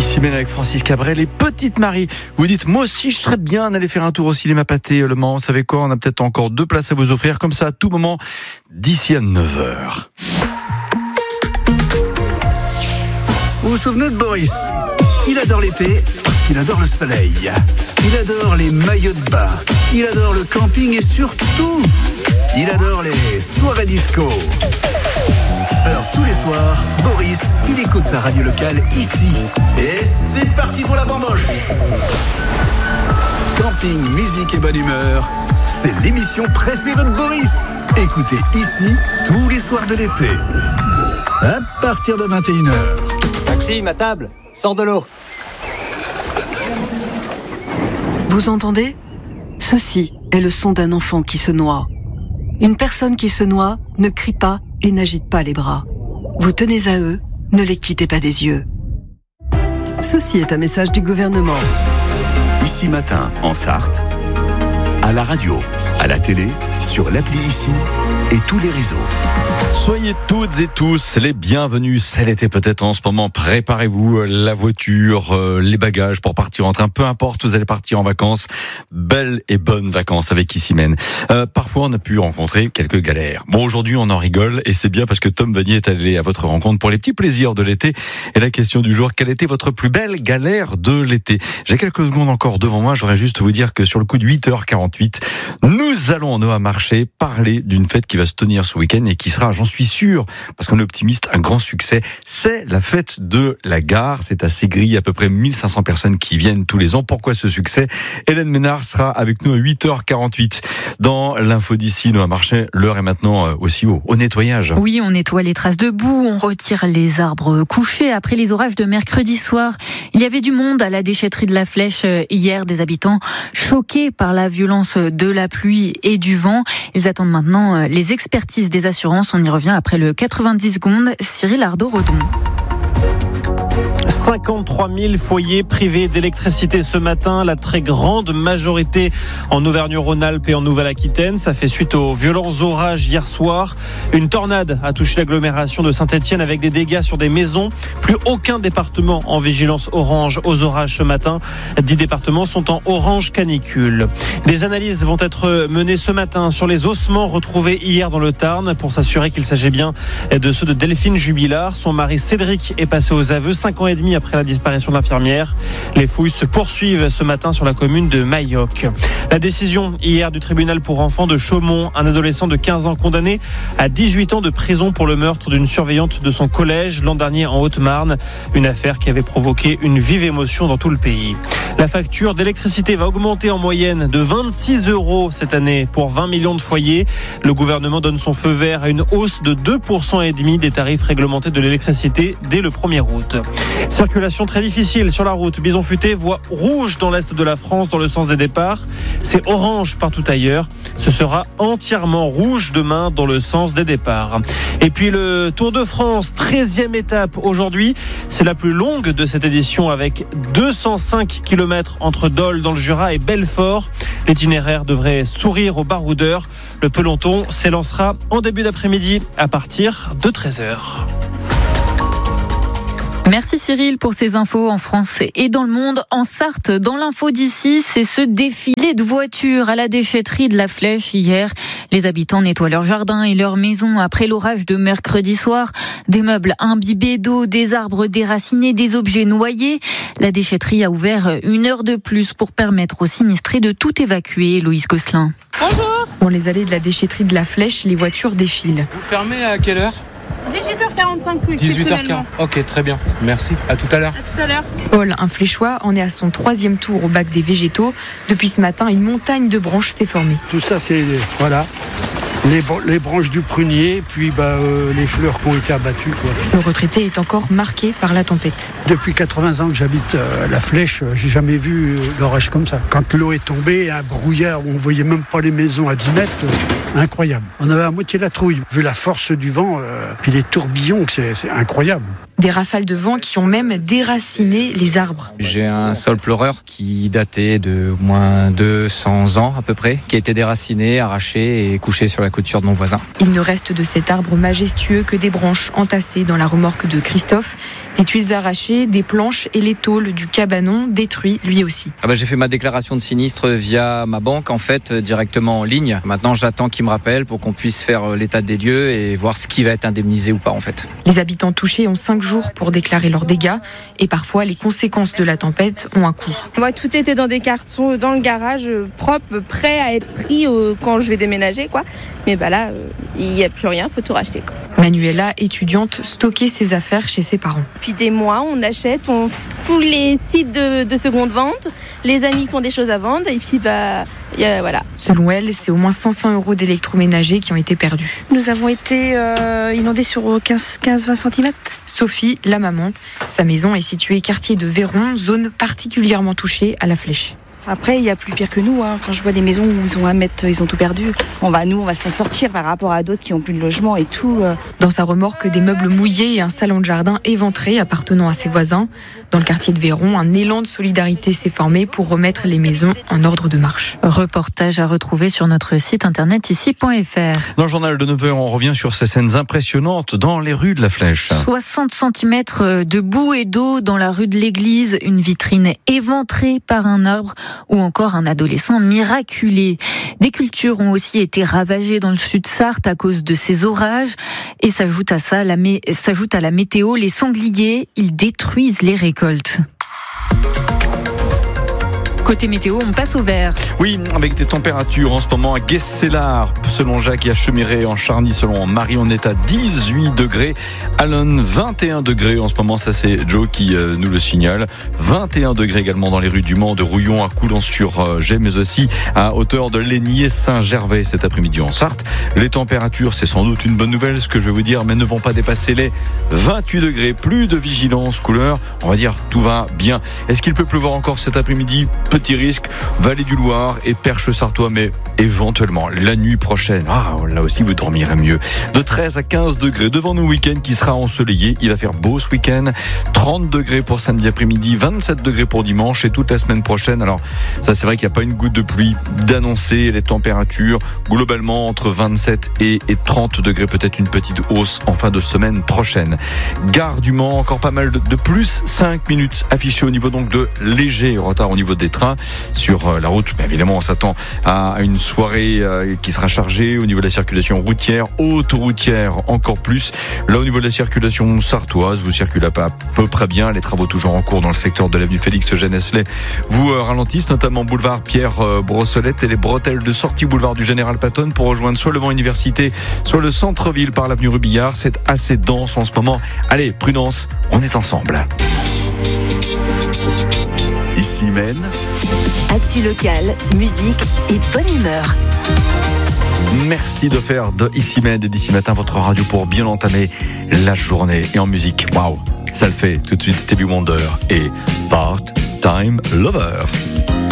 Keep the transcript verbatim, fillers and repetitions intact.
Ici même avec Francis Cabrel et Petite Marie. Vous dites, moi aussi je serais bien d'aller faire un tour au cinéma Pathé Le Mans. Vous savez quoi, on a peut-être encore deux places à vous offrir comme ça à tout moment d'ici à neuf heures. Vous vous souvenez de Boris ? Il adore l'été parce qu'il adore le soleil. Il adore les maillots de bain. Il adore le camping et surtout, il adore les soirées disco. Alors tous les soirs, Boris, il écoute sa radio locale ici. Et c'est parti pour la bamboche. Camping, musique et bonne humeur, c'est l'émission préférée de Boris. Écoutez ici tous les soirs de l'été. À partir de vingt et une heures. Taxi, ma table, sors de l'eau. Vous entendez ? Ceci est le son d'un enfant qui se noie. Une personne qui se noie ne crie pas et n'agite pas les bras. Vous tenez à eux, ne les quittez pas des yeux. Ceci est un message du gouvernement. Ici Matin, en Sarthe, à la radio, à la télé, sur l'appli Ici et tous les réseaux. Soyez toutes et tous les bienvenus. C'est l'été peut-être en ce moment. Préparez-vous la voiture, euh, les bagages pour partir en train. Peu importe, vous allez partir en vacances. Belles et bonnes vacances avec Issimène. Euh, parfois, on a pu rencontrer quelques galères. Bon, aujourd'hui, on en rigole et c'est bien parce que Tom Vanier est allé à votre rencontre pour les petits plaisirs de l'été. Et la question du jour, quelle était votre plus belle galère de l'été ? J'ai quelques secondes encore devant moi. J'aurais juste vous dire que sur le coup de huit heures quarante-huit, nous allons en Noa Marché parler d'une fête qui va se tenir ce week-end et qui sera, j'en suis sûr, parce qu'on est optimiste, un grand succès. C'est la fête de la gare. C'est à Ségris, il y a à peu près mille cinq cents personnes qui viennent tous les ans. Pourquoi ce succès ? Hélène Ménard sera avec nous à huit heures quarante-huit. Dans l'info d'ici, Noa Marché, l'heure est maintenant aussi au, au nettoyage. Oui, on nettoie les traces de boue, on retire les arbres couchés après les orages de mercredi soir. Il y avait du monde à la déchetterie de la Flèche hier, des habitants choqués par la violence de la pluie et du vent. Ils attendent maintenant les expertises des assurances. On y revient après le quatre-vingt-dix secondes. Cyril Ardo-Redon. cinquante-trois mille foyers privés d'électricité ce matin, la très grande majorité en Auvergne-Rhône-Alpes et en Nouvelle-Aquitaine. Ça fait suite aux violents orages hier soir. Une tornade a touché l'agglomération de Saint-Étienne avec des dégâts sur des maisons. Plus aucun département en vigilance orange aux orages ce matin. Dix départements sont en orange canicule. Des analyses vont être menées ce matin sur les ossements retrouvés hier dans le Tarn pour s'assurer qu'il s'agit bien de ceux de Delphine Jubilard. Son mari Cédric est passé aux aveux cinq ans et demi après la disparition de l'infirmière. Les fouilles se poursuivent ce matin sur la commune de Mailloc. La décision hier du tribunal pour enfants de Chaumont, un adolescent de quinze ans condamné à dix-huit ans de prison pour le meurtre d'une surveillante de son collège l'an dernier en Haute-Marne. Une affaire qui avait provoqué une vive émotion dans tout le pays. La facture d'électricité va augmenter en moyenne de vingt-six euros cette année pour vingt millions de foyers. Le gouvernement donne son feu vert à une hausse de deux virgule cinq pour cent des tarifs réglementés de l'électricité dès le premier août. Circulation très difficile sur la route. Bison Futé, voie rouge dans l'est de la France dans le sens des départs. C'est orange partout ailleurs. Ce sera entièrement rouge demain dans le sens des départs. Et puis le Tour de France, treizième étape aujourd'hui. C'est la plus longue de cette édition avec deux cent cinq kilomètres entre Dole dans le Jura et Belfort. L'itinéraire devrait sourire aux baroudeurs. Le peloton s'élancera en début d'après-midi à partir de treize heures. Merci Cyril pour ces infos en France et dans le monde. En Sarthe, dans l'info d'ici, c'est ce défilé de voitures à la déchetterie de la Flèche hier. Les habitants nettoient leur jardin et leur maison après l'orage de mercredi soir. Des meubles imbibés d'eau, des arbres déracinés, des objets noyés. La déchetterie a ouvert une heure de plus pour permettre aux sinistrés de tout évacuer. Loïs Gosselin. Bonjour. Dans les allées de la déchetterie de la Flèche, les voitures défilent. Vous fermez à quelle heure ? dix-huit heures quarante-cinq, oui, dix-huit heures quarante. Ok, très bien. Merci. À tout à l'heure. À tout à l'heure. Paul, un fléchois, en est à son troisième tour au bac des végétaux. Depuis ce matin, une montagne de branches s'est formée. Tout ça, c'est voilà, les, les branches du prunier, puis bah, euh, les fleurs qui ont été abattues, quoi. Le retraité est encore marqué par la tempête. Depuis quatre-vingts ans que j'habite euh, la Flèche, j'ai jamais vu euh, l'orage comme ça. Quand l'eau est tombée, un brouillard où on voyait même pas les maisons à dix mètres, euh, incroyable. On avait à moitié la trouille. Vu la force du vent, euh, puis les tourbillons, c'est, c'est incroyable. Des rafales de vent qui ont même déraciné les arbres. J'ai un sol pleureur qui datait de moins deux cents ans à peu près, qui a été déraciné, arraché et couché sur la clôture de mon voisin. Il ne reste de cet arbre majestueux que des branches entassées dans la remorque de Christophe, des tuiles arrachées, des planches et les tôles du cabanon détruits lui aussi. Ah bah j'ai fait ma déclaration de sinistre via ma banque en fait directement en ligne. Maintenant j'attends qu'ils me rappellent pour qu'on puisse faire l'état des lieux et voir ce qui va être indemnisé ou pas en fait. Les habitants touchés ont cinq jours pour déclarer leurs dégâts et parfois les conséquences de la tempête ont un coût. Moi tout était dans des cartons dans le garage propre, prêt à être pris quand je vais déménager quoi. Mais bah là il n'y a plus rien, faut tout racheter quoi. Manuela, étudiante, stockait ses affaires chez ses parents. Depuis des mois, on achète, on fouille les sites de, de seconde vente, les amis qui ont des choses à vendre, et puis bah, y a, voilà. Selon elle, c'est au moins cinq cents euros d'électroménager qui ont été perdus. Nous avons été euh, inondés sur quinze à vingt centimètres. Sophie, la maman, sa maison est située quartier de Véron, zone particulièrement touchée à la Flèche. Après, il y a plus pire que nous. Hein. Quand je vois des maisons où ils ont un mètre, ils ont tout perdu. On va, nous, on va s'en sortir par rapport à d'autres qui ont plus de logement et tout. Dans sa remorque, des meubles mouillés et un salon de jardin éventré appartenant à ses voisins. Dans le quartier de Véron, un élan de solidarité s'est formé pour remettre les maisons en ordre de marche. Reportage à retrouver sur notre site internet ici point f r. Dans le journal de neuf heures, on revient sur ces scènes impressionnantes dans les rues de la Flèche. soixante centimètres de boue et d'eau dans la rue de l'église, une vitrine éventrée par un arbre ou encore un adolescent miraculé. Des cultures ont aussi été ravagées dans le sud Sarthe à cause de ces orages. Et s'ajoute à ça, la mé... s'ajoute à la météo, les sangliers, ils détruisent les récoltes. Côté météo, on passe au vert. Oui, avec des températures en ce moment à Guescellard, selon Jacques, et à Chemiré, en Charny, selon Marie, on est à dix-huit degrés. Allon, vingt et un degrés en ce moment, ça c'est Joe qui euh, nous le signale. vingt et un degrés également dans les rues du Mans, de Rouillon à Coulon-sur-Gey, mais aussi à hauteur de Lénier-Saint-Gervais cet après-midi en Sarthe. Les températures, c'est sans doute une bonne nouvelle, ce que je vais vous dire, mais ne vont pas dépasser les vingt-huit degrés. Plus de vigilance couleur, on va dire tout va bien. Est-ce qu'il peut pleuvoir encore cet après-midi ? Petit risque, Vallée du Loir et Perche-Sartois, mais éventuellement la nuit prochaine, ah, là aussi vous dormirez mieux. De treize à quinze degrés, devant nous week-end qui sera ensoleillé, il va faire beau ce week-end, trente degrés pour samedi après-midi, vingt-sept degrés pour dimanche et toute la semaine prochaine. Alors ça c'est vrai qu'il n'y a pas une goutte de pluie d'annoncer, les températures globalement entre vingt-sept et trente degrés, peut-être une petite hausse en fin de semaine prochaine. Gare du Mans, encore pas mal de, de plus, cinq minutes affichées au niveau donc de léger retard au niveau des trains sur la route. Mais évidemment, on s'attend à une soirée qui sera chargée au niveau de la circulation routière, autoroutière encore plus. Là, au niveau de la circulation sartoise, vous circulez pas à peu près bien. Les travaux toujours en cours dans le secteur de l'avenue Félix Eugène-Hesley vous ralentissent, notamment boulevard Pierre Brossolette et les bretelles de sortie boulevard du Général Patton pour rejoindre soit le Mans Université, soit le centre-ville par l'avenue Rubillard. C'est assez dense en ce moment. Allez, prudence, on est ensemble. Ici Maine. Actu locale, musique et bonne humeur. Merci de faire de Ici Maine et d'ici matin votre radio pour bien entamer la journée. Et en musique, waouh, ça le fait. Tout de suite Stevie Wonder et Part-Time Lover.